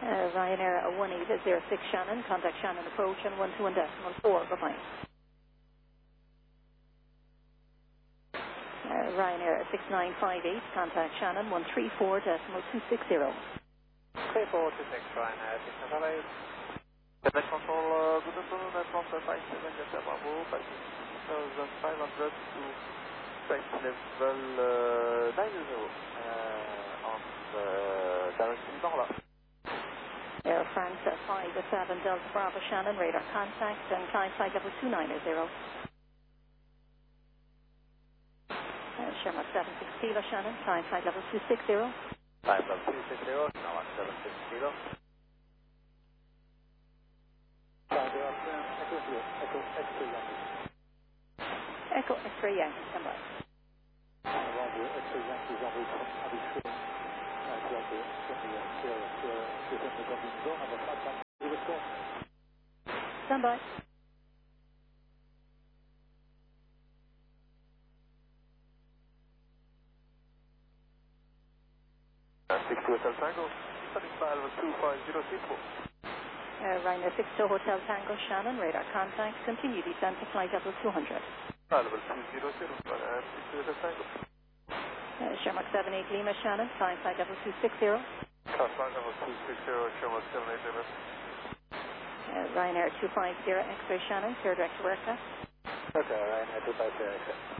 Ryanair 1806 Shannon, contact Shannon approach and 121.4, goodbye. Ryanair 6958, contact Shannon 134.260. 3426 Ryanair 6958. Quebec control, good afternoon, Network 57, Delta Bravo, 5,500 to flight level 90 on direction Nord. Air France 57 Delta Bravo Shannon, radar contact and climb flight level 290. Sherlock 76 Kilo Shannon, climb flight level 260. Climb level 260, now at 76 Kilo. Echo X-ray Yankee, stand by. Stand by. Hotel Tango, file 2506. Ryanair 62 Hotel Tango Shannon, radar contact, continue descent to flight level 200. File level 200, 62 Hotel Tango. Sherlock 78 Lima Shannon, climb flight level 260. Flight level 260, Sherlock 78 Lima. Ryanair 250 X-ray Shannon, clear direct to aircraft. Okay, Ryanair 250 X-ray.